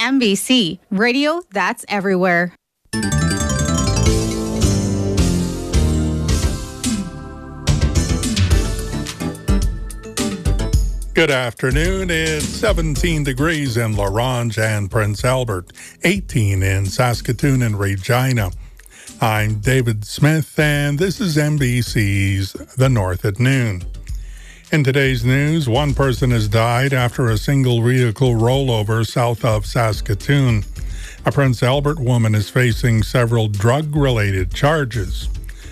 MBC, radio that's everywhere. Good afternoon. It's 17 degrees in La Ronge and Prince Albert, 18 in Saskatoon and Regina. I'm David Smith, and this is MBC's The North at Noon. In today's news, one person has died after a single vehicle rollover south of Saskatoon. A Prince Albert woman is facing several drug-related charges.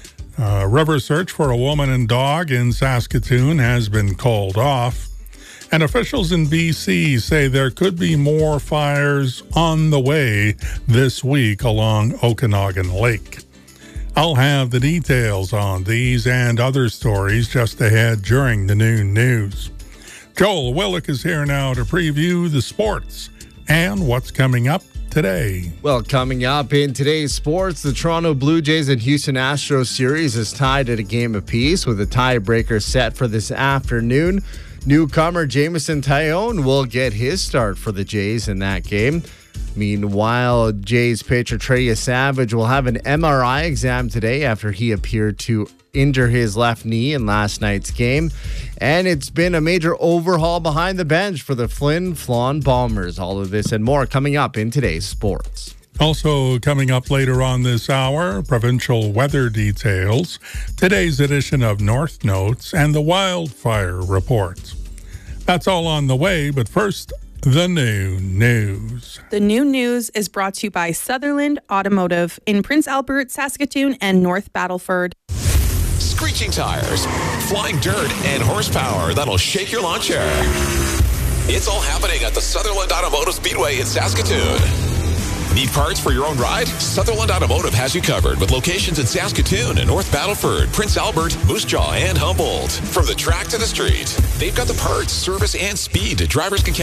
A river search for a woman and dog in Saskatoon has been called off. And officials in BC say there could be more fires on the way this week along Okanagan Lake. I'll have the details on these and other stories just ahead during the noon news. Joel Willick is here now to preview the sports and what's coming up today. Well, coming up in today's sports, the Toronto Blue Jays and Houston Astros series is tied at a game apiece with a tiebreaker set for this afternoon. Newcomer Jameson Taillon will get his start for the Jays in that game. Meanwhile, Jays pitcher Trey Savage will have an MRI exam today after he appeared to injure his left knee in last night's game. And it's been a major overhaul behind the bench for the Flin Flon Bombers. All of this and more coming up in today's sports. Also coming up later on this hour, provincial weather details, today's edition of North Notes, and the wildfire reports. That's all on the way, but first, the noon news. The noon news is brought to you by Sutherland Automotive in Prince Albert, Saskatoon, and North Battleford. Screeching tires, flying dirt, and horsepower that'll shake your lawn chair. It's all happening at the Sutherland Automotive Speedway in Saskatoon. Need parts for your own ride? Sutherland Automotive has you covered with locations in Saskatoon and North Battleford, Prince Albert, Moose Jaw, and Humboldt. From the track to the street, they've got the parts, service, and speed drivers can count